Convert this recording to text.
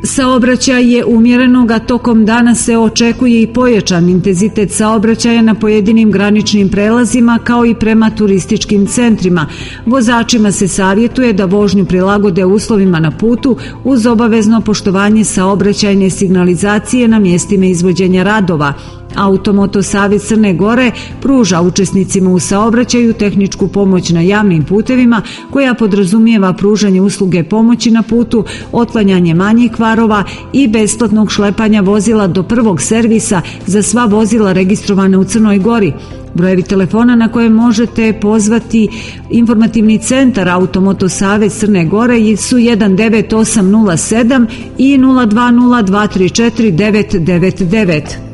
Saobraćaj je umjerenog, a tokom dana se očekuje i pojačan intenzitet saobraćaja na pojedinim graničnim prelazima kao i prema turističkim centrima. Vozačima se savjetuje da vožnju prilagode uslovima na putu uz obavezno poštovanje saobraćajne signalizacije na mjestima izvođenja radova. Automoto savez Crne Gore pruža učesnicima u saobraćaju tehničku pomoć na javnim putevima koja podrazumijeva pružanje usluge pomoći na putu, otklanjanje manjih kvarova i besplatnog šlepanja vozila do prvog servisa za sva vozila registrovane u Crnoj Gori. Brojevi telefona na koje možete pozvati informativni centar Automoto savez Crne Gore su 19807 i 020 234 999.